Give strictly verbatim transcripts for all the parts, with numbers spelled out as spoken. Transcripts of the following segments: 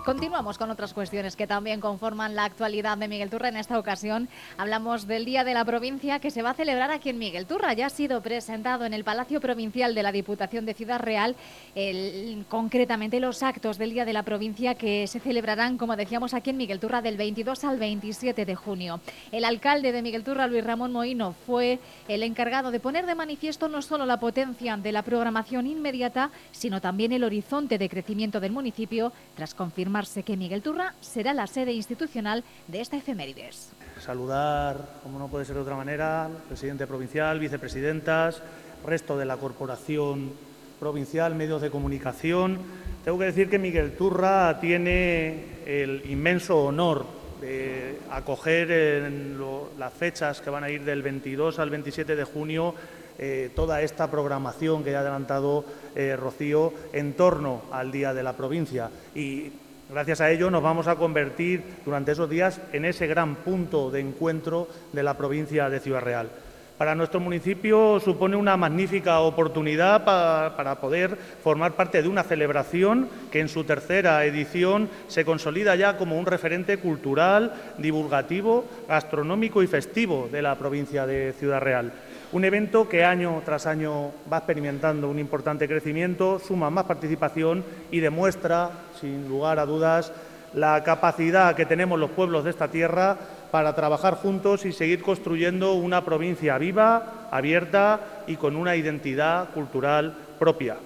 Continuamos con otras cuestiones que también conforman la actualidad de Miguel Turra. En esta ocasión hablamos del Día de la Provincia, que se va a celebrar aquí en Miguel Turra. Ya ha sido presentado en el Palacio Provincial de la Diputación de Ciudad Real, el, concretamente los actos del Día de la Provincia, que se celebrarán, como decíamos, aquí en Miguel Turra del veintidós al veintisiete de junio. El alcalde de Miguel Turra, Luis Ramón Mohino, fue el encargado de poner de manifiesto no solo la potencia de la programación inmediata, sino también el horizonte de crecimiento del municipio, tras confirmar que Miguel Turra será la sede institucional de esta efemérides. Saludar, como no puede ser de otra manera, al presidente provincial, vicepresidentas, resto de la corporación provincial, medios de comunicación. Tengo que decir que Miguel Turra tiene el inmenso honor de acoger en lo, las fechas que van a ir del veintidós al veintisiete de junio eh, toda esta programación que ya ha adelantado eh, Rocío en torno al Día de la Provincia. Y gracias a ello nos vamos a convertir durante esos días en ese gran punto de encuentro de la provincia de Ciudad Real. Para nuestro municipio supone una magnífica oportunidad para, para poder formar parte de una celebración que en su tercera edición se consolida ya como un referente cultural, divulgativo, gastronómico y festivo de la provincia de Ciudad Real. Un evento que año tras año va experimentando un importante crecimiento, suma más participación y demuestra, sin lugar a dudas, la capacidad que tenemos los pueblos de esta tierra para trabajar juntos y seguir construyendo una provincia viva, abierta y con una identidad cultural propia.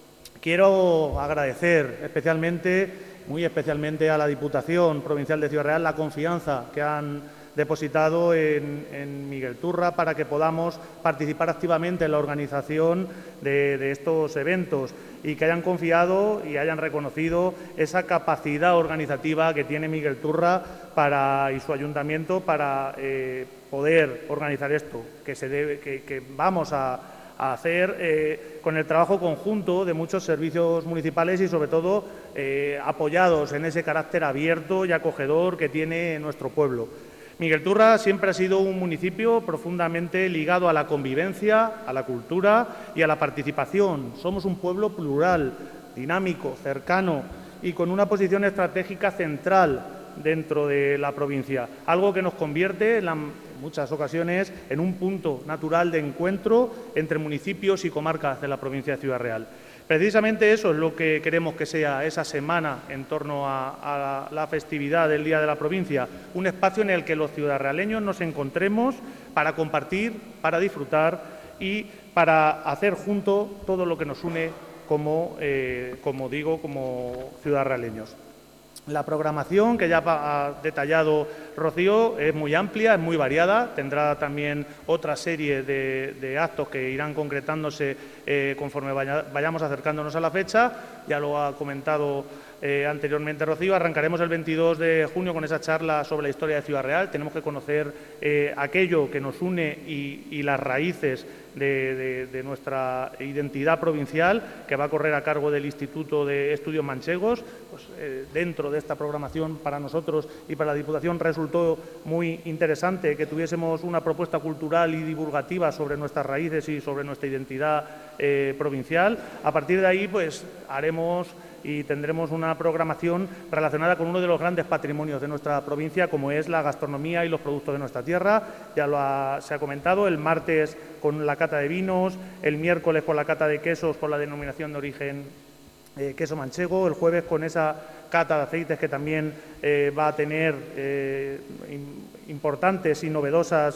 Quiero agradecer especialmente, muy especialmente a la Diputación Provincial de Ciudad Real la confianza que han depositado en, en Miguel Turra para que podamos participar activamente en la organización de, de estos eventos y que hayan confiado y hayan reconocido esa capacidad organizativa que tiene Miguel Turra para, y su ayuntamiento para eh, poder organizar esto, que, se debe, que, que vamos a, a hacer eh, con el trabajo conjunto de muchos servicios municipales y, sobre todo, eh, apoyados en ese carácter abierto y acogedor que tiene nuestro pueblo. Miguel Turra siempre ha sido un municipio profundamente ligado a la convivencia, a la cultura y a la participación. Somos un pueblo plural, dinámico, cercano y con una posición estratégica central dentro de la provincia, algo que nos convierte en, la, en muchas ocasiones en un punto natural de encuentro entre municipios y comarcas de la provincia de Ciudad Real. Precisamente eso es lo que queremos que sea esa semana en torno a, a la festividad del Día de la Provincia, un espacio en el que los ciudadraleños nos encontremos para compartir, para disfrutar y para hacer juntos todo lo que nos une como, eh, como digo, como ciudadraleños. La programación que ya ha detallado Rocío es muy amplia, es muy variada, tendrá también otra serie de, de actos que irán concretándose eh, conforme vaya, vayamos acercándonos a la fecha, ya lo ha comentado eh, anteriormente Rocío. Arrancaremos el veintidós de junio con esa charla sobre la historia de Ciudad Real. Tenemos que conocer eh, aquello que nos une y, y las raíces de, de, de nuestra identidad provincial, que va a correr a cargo del Instituto de Estudios Manchegos. Pues, eh, dentro de esta programación, para nosotros y para la Diputación resultó muy interesante que tuviésemos una propuesta cultural y divulgativa sobre nuestras raíces y sobre nuestra identidad eh, provincial. A partir de ahí, pues haremos y tendremos una programación relacionada con uno de los grandes patrimonios de nuestra provincia, como es la gastronomía y los productos de nuestra tierra. Ya lo ha, se ha comentado, el martes con la cata de vinos, el miércoles con la cata de quesos con la denominación de origen eh, queso manchego, el jueves con esa cata de aceites que también eh, va a tener eh, importantes y novedosas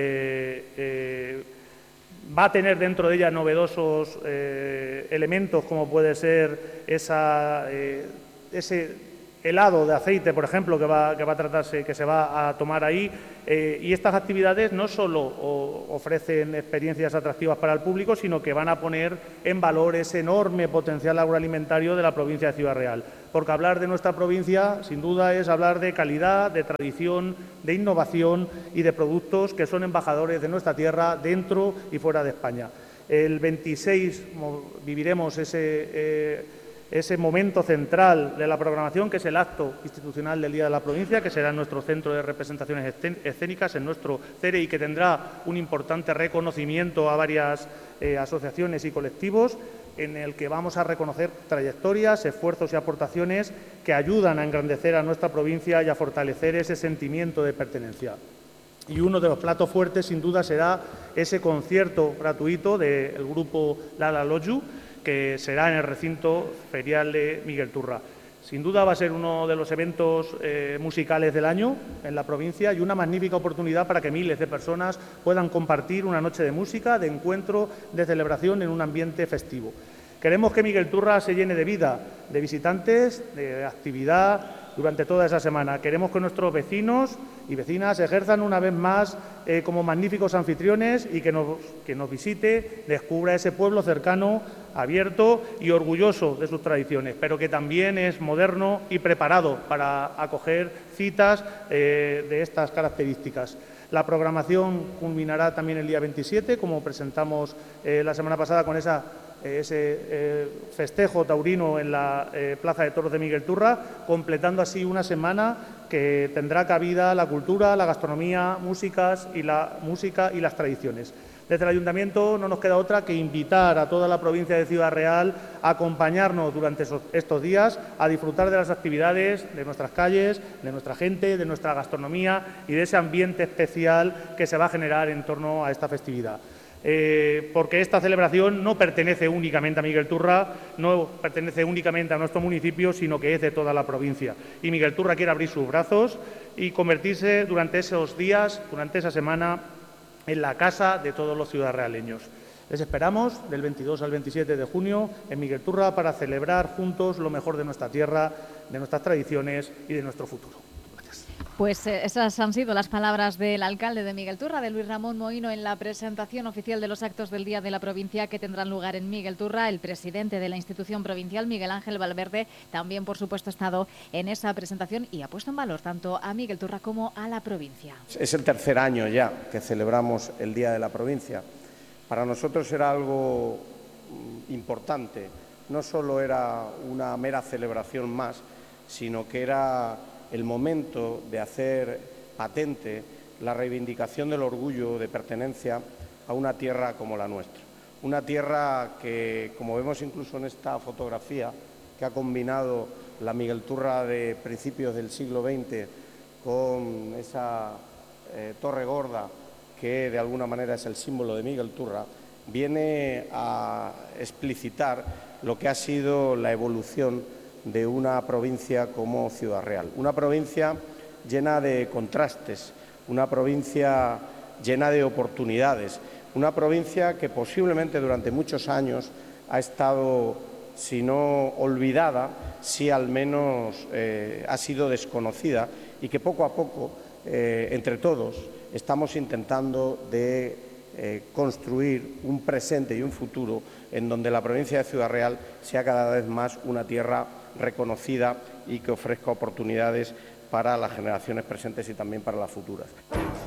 eh, eh, va a tener dentro de ella novedosos eh, elementos como puede ser esa, eh, ese helado de aceite, por ejemplo, que va, que va a tratarse, que se va a tomar ahí. Eh, y estas actividades no solo o, ofrecen experiencias atractivas para el público, sino que van a poner en valor ese enorme potencial agroalimentario de la provincia de Ciudad Real. Porque hablar de nuestra provincia, sin duda, es hablar de calidad, de tradición, de innovación y de productos que son embajadores de nuestra tierra dentro y fuera de España. El veintiséis viviremos ese... Eh, ese momento central de la programación, que es el acto institucional del Día de la Provincia, que será en nuestro Centro de Representaciones Escénicas, en nuestro C E R E, y que tendrá un importante reconocimiento a varias eh, asociaciones y colectivos. en el que vamos a reconocer trayectorias, esfuerzos y aportaciones que ayudan a engrandecer a nuestra provincia y a fortalecer ese sentimiento de pertenencia. Y uno de los platos fuertes, sin duda, será ese concierto gratuito del grupo Lala Loju, que será en el recinto ferial de Miguel Turra. Sin duda va a ser uno de los eventos eh, musicales del año en la provincia y una magnífica oportunidad para que miles de personas puedan compartir una noche de música, de encuentro, de celebración en un ambiente festivo. Queremos que Miguel Turra se llene de vida, de visitantes, de actividad durante toda esa semana. Queremos que nuestros vecinos y vecinas ejerzan una vez más eh, como magníficos anfitriones y que nos, que nos visite, descubra ese pueblo cercano, abierto y orgulloso de sus tradiciones, pero que también es moderno y preparado para acoger citas eh, de estas características. La programación culminará también el día veintisiete, como presentamos eh, la semana pasada con esa ese eh, festejo taurino en la eh, Plaza de Toros de Miguel Turra, completando así una semana que tendrá cabida la cultura, la gastronomía, músicas y la música y las tradiciones. Desde el Ayuntamiento no nos queda otra que invitar a toda la provincia de Ciudad Real a acompañarnos durante esos, estos días a disfrutar de las actividades de nuestras calles, de nuestra gente, de nuestra gastronomía y de ese ambiente especial que se va a generar en torno a esta festividad. Eh, porque esta celebración no pertenece únicamente a Miguel Turra, no pertenece únicamente a nuestro municipio, sino que es de toda la provincia. Y Miguel Turra quiere abrir sus brazos y convertirse durante esos días, durante esa semana, en la casa de todos los ciudadrealeños. Les esperamos del veintidós al veintisiete de junio en Miguel Turra para celebrar juntos lo mejor de nuestra tierra, de nuestras tradiciones y de nuestro futuro. Pues eh, esas han sido las palabras del alcalde de Miguel Turra, de Luis Ramón Mohino, en la presentación oficial de los actos del Día de la Provincia que tendrán lugar en Miguel Turra. El presidente de la institución provincial, Miguel Ángel Valverde, también, por supuesto, ha estado en esa presentación y ha puesto en valor tanto a Miguel Turra como a la provincia. Es el tercer año ya que celebramos el Día de la Provincia. Para nosotros era algo importante. No solo era una mera celebración más, sino que era el momento de hacer patente la reivindicación del orgullo de pertenencia a una tierra como la nuestra. Una tierra que, como vemos incluso en esta fotografía, que ha combinado la Miguel Turra de principios del siglo veinte con esa eh, torre gorda que de alguna manera es el símbolo de Miguel Turra, viene a explicitar lo que ha sido la evolución de una provincia como Ciudad Real. Una provincia llena de contrastes, una provincia llena de oportunidades, una provincia que posiblemente durante muchos años ha estado, si no olvidada, sí al menos eh, ha sido desconocida y que poco a poco, eh, entre todos, estamos intentando de eh, construir un presente y un futuro en donde la provincia de Ciudad Real sea cada vez más una tierra reconocida y que ofrezca oportunidades para las generaciones presentes y también para las futuras.